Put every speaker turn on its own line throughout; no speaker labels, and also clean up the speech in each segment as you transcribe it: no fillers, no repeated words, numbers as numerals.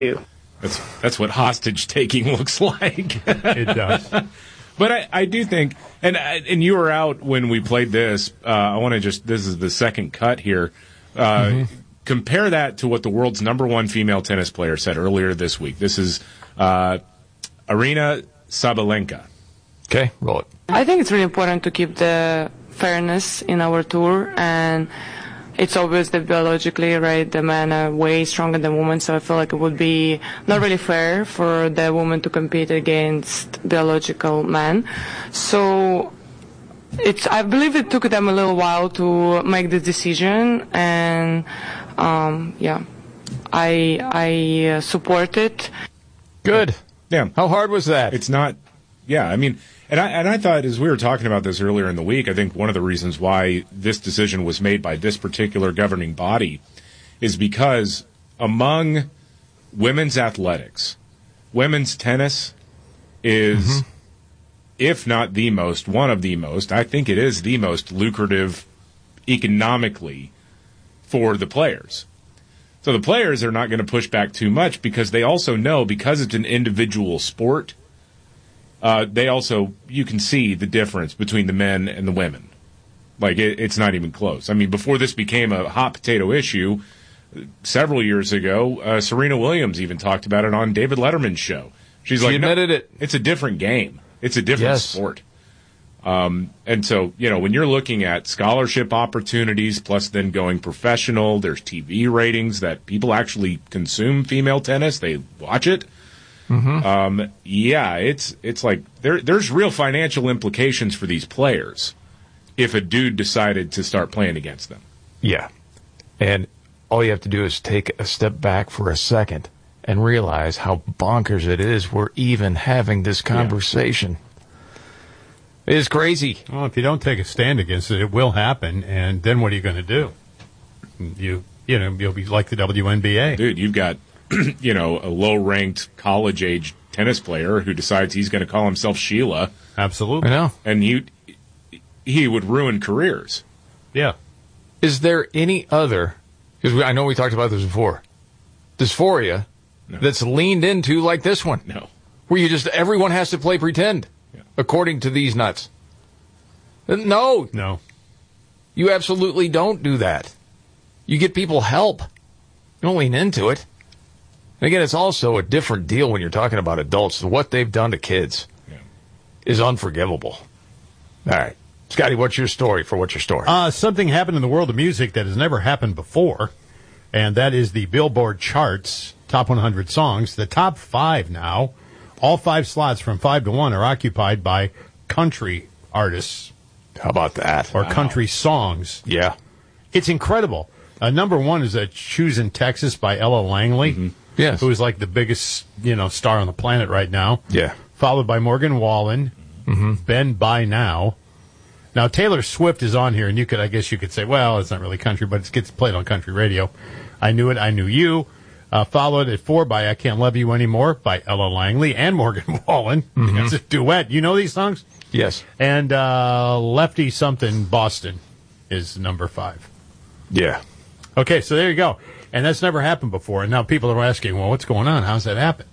That's what hostage taking looks like.
It does.
But I do think, and you were out when we played this. I want to this is the second cut here. Compare that to what the world's #1 female tennis player said earlier this week. This is Aryna Sabalenka.
Okay, roll it.
I think it's really important to keep the fairness in our tour, and it's obvious that biologically, right, the men are way stronger than women, so I feel like it would be not really fair for the woman to compete against biological men. So I believe it took them a little while to make the decision, and I support it.
Good.
Yeah.
How hard was that?
It's not. Yeah, I mean, and I thought, as we were talking about this earlier in the week, I think one of the reasons why this decision was made by this particular governing body is because among women's athletics, women's tennis is, if not the most, one of the most, I think it is the most lucrative economically for the players. So the players are not going to push back too much because they also know, because it's an individual sport, you can see the difference between the men and the women. Like, it's not even close. I mean, before this became a hot potato issue, several years ago, Serena Williams even talked about it on David Letterman's show. She
admitted it.
It's a different game. It's a different sport. And so, when you're looking at scholarship opportunities, plus then going professional, there's TV ratings that people actually consume female tennis. They watch it. It's like there's real financial implications for these players if a dude decided to start playing against them.
Yeah. And all you have to do is take a step back for a second and realize how bonkers it is we're even having this conversation. It is crazy.
Well, if you don't take a stand against it, it will happen, and then what are you going to do? You'll be like the WNBA.
Dude, you've got a low-ranked college-age tennis player who decides he's going to call himself Sheila.
Absolutely.
I know.
And he would ruin careers.
Yeah.
Is there any other, because I know we talked about this before, dysphoria that's leaned into like this one?
No.
Where everyone has to play pretend, according to these nuts. No.
No.
You absolutely don't do that. You get people help. You don't lean into it. And again, it's also a different deal when you're talking about adults. What they've done to kids is unforgivable. All right. Scotty, what's your story?
Something happened in the world of music that has never happened before, and that is the Billboard charts, top 100 songs. The top 5 now, all 5 slots from 5 to 1 are occupied by country artists.
How about that?
Or country songs.
Yeah.
It's incredible. Number 1 is Choosing Texas by Ella Langley.
Yes.
Who is like the biggest, star on the planet right now.
Yeah.
Followed by Morgan Wallen, Ben By Now. Now, Taylor Swift is on here, and I guess you could say, well, it's not really country, but it gets played on country radio. I Knew It, I Knew You. Followed at 4 by I Can't Love You Anymore by Ella Langley and Morgan Wallen. It's a duet. You know these songs?
Yes.
And Lefty Something Boston is number 5.
Yeah.
Okay, so there you go. And that's never happened before. And now people are asking, well, what's going on? How's that happen?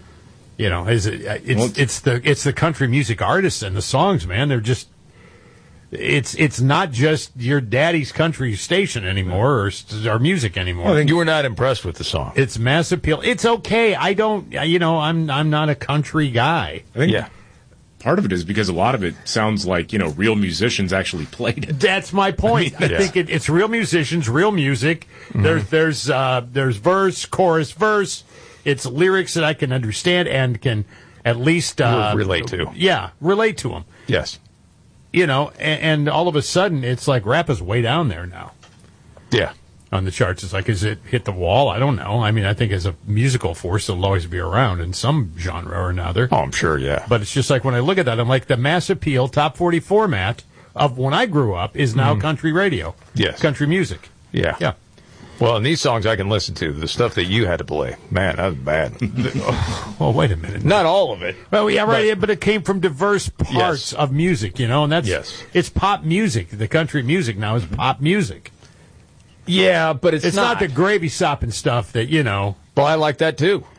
It's the country music artists and the songs, man. They're just it's not just your daddy's country station anymore or music anymore.
I think you were not impressed with the song.
It's mass appeal. It's okay. I don't, I'm not a country guy.
I think part of it is because a lot of it sounds like, real musicians actually played it.
That's my point. I think it's real musicians, real music. There's verse, chorus, verse. It's lyrics that I can understand and can at least
relate to.
Yeah, relate to them.
Yes.
And all of a sudden, it's like rap is way down there now.
Yeah.
On the charts. It's like, is it hit the wall? I don't know. I mean, I think as a musical force, it'll always be around in some genre or another.
Oh, I'm sure, yeah.
But it's just like when I look at that, I'm like, the mass appeal top 40 format of when I grew up is now country radio.
Yes.
Country music.
Yeah.
Yeah.
Well, and these songs I can listen to. The stuff that you had to play, man, that was bad.
Well, wait a minute.
Not all of it.
Well, yeah, right. But it came from diverse parts of music, and that's it's pop music. The country music now is pop music.
Yeah, but it's
not the gravy sopping stuff that
Well, I like that too.